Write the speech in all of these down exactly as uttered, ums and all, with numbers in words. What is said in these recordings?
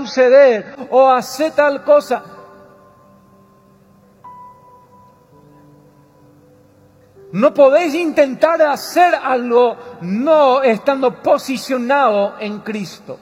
suceder o hace tal cosa. No podéis intentar hacer algo no estando posicionado en Cristo.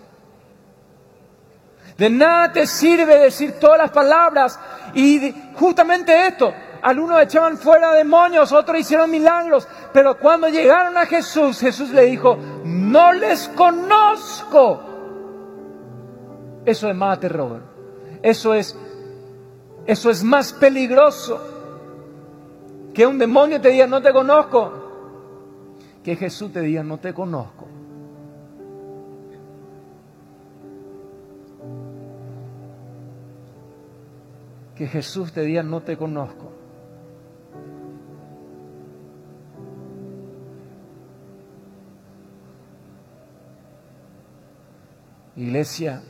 De nada te sirve decir todas las palabras y justamente esto. Algunos echaban fuera demonios, otros hicieron milagros, pero cuando llegaron a Jesús, Jesús le dijo, no les conozco. Eso es más terror. Eso es, eso es más peligroso que un demonio te diga no te conozco, que Jesús te diga no te conozco. Que Jesús te diga no te conozco. Iglesia,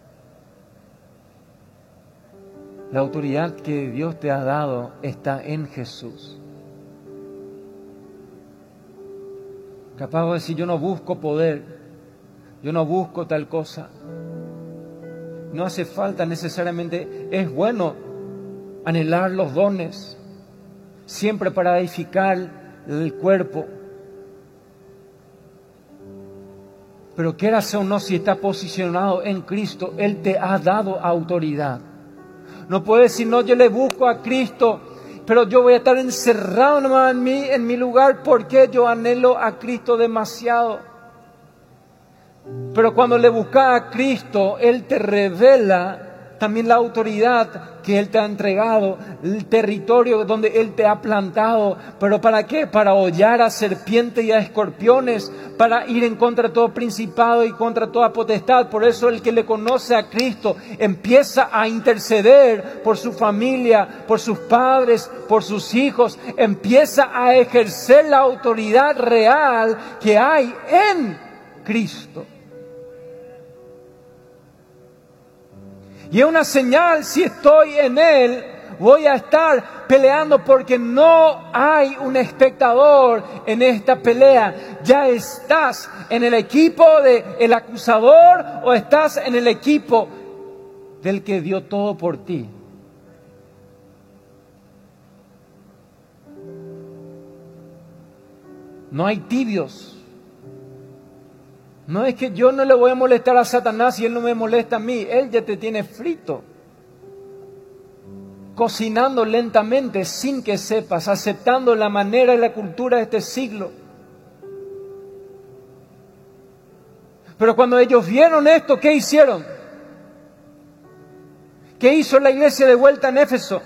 la autoridad que Dios te ha dado está en Jesús. Capaz de decir, yo no busco poder, yo no busco tal cosa. No hace falta necesariamente, es bueno anhelar los dones, siempre para edificar el cuerpo. Pero quieras o no, si está posicionado en Cristo, Él te ha dado autoridad. No puedes decir, no, yo le busco a Cristo, pero yo voy a estar encerrado nomás en mí, en mi lugar, porque yo anhelo a Cristo demasiado. Pero cuando le buscas a Cristo, Él te revela también la autoridad que Él te ha entregado, el territorio donde Él te ha plantado. ¿Pero para qué? Para hollar a serpientes y a escorpiones, para ir en contra de todo principado y contra toda potestad. Por eso el que le conoce a Cristo empieza a interceder por su familia, por sus padres, por sus hijos. Empieza a ejercer la autoridad real que hay en Cristo. Y es una señal, si estoy en Él, voy a estar peleando porque no hay un espectador en esta pelea. Ya estás en el equipo del acusador o estás en el equipo del que dio todo por ti. No hay tibios. No es que yo no le voy a molestar a Satanás y él no me molesta a mí. Él ya te tiene frito, cocinando lentamente sin que sepas, aceptando la manera y la cultura de este siglo. Pero cuando ellos vieron esto, ¿qué hicieron? ¿Qué hizo la iglesia de vuelta en Éfeso?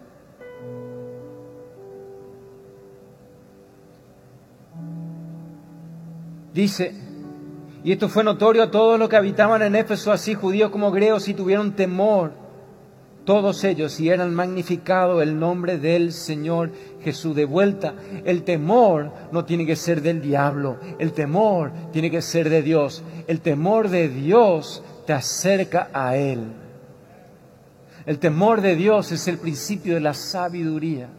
Dice, y esto fue notorio a todos los que habitaban en Éfeso, así judíos como griegos, y tuvieron temor, todos ellos, y eran magnificado el nombre del Señor Jesús. De vuelta, el temor no tiene que ser del diablo, el temor tiene que ser de Dios. El temor de Dios te acerca a Él. El temor de Dios es el principio de la sabiduría.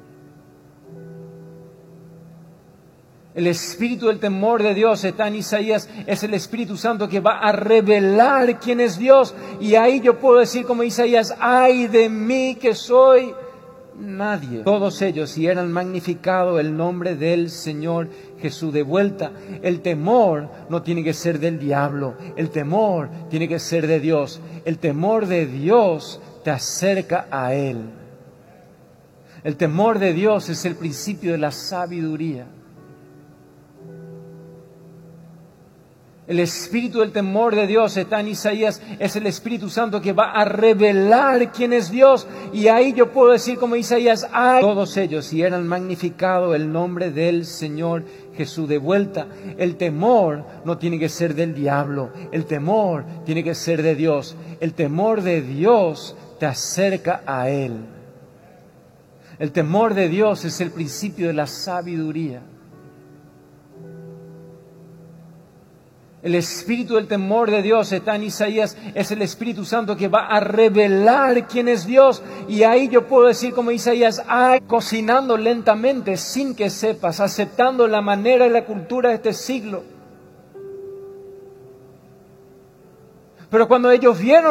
El espíritu del temor de Dios está en Isaías, es el Espíritu Santo que va a revelar quién es Dios. Y ahí yo puedo decir como Isaías, ay de mí que soy nadie. Todos ellos, y eran magnificado el nombre del Señor Jesús. De vuelta, el temor no tiene que ser del diablo, el temor tiene que ser de Dios. El temor de Dios te acerca a Él. El temor de Dios es el principio de la sabiduría. El espíritu del temor de Dios está en Isaías, es el Espíritu Santo que va a revelar quién es Dios. Y ahí yo puedo decir como Isaías, ay, todos ellos, y eran magnificado el nombre del Señor Jesús. De vuelta, el temor no tiene que ser del diablo, el temor tiene que ser de Dios. El temor de Dios te acerca a Él. El temor de Dios es el principio de la sabiduría. El espíritu del temor de Dios está en Isaías, es el Espíritu Santo que va a revelar quién es Dios. Y ahí yo puedo decir como Isaías, ay, cocinando lentamente sin que sepas, aceptando la manera y la cultura de este siglo. Pero cuando ellos vieron